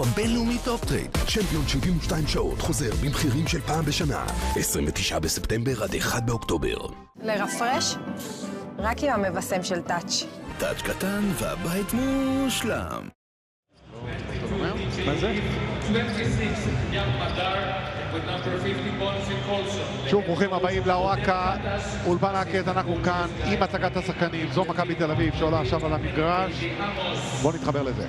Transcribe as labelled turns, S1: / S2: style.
S1: בינלאומי טופ-טרייד. צ'מפיון 72 שעות חוזר במחירים של פעם בשנה. 29 בספטמבר עד 1 באוקטובר.
S2: לרפרש? רק עם המבשם של טאץ'.
S1: טאץ' קטן והבית מושלם.
S3: מה זה? שוב ברוכים הבאים לאוהקה, אולפן הקט, אנחנו כאן עם הצגת השחקנים, זו מכבי תל אביב שעולה עכשיו על המגרש, בואו נתחבר לזה.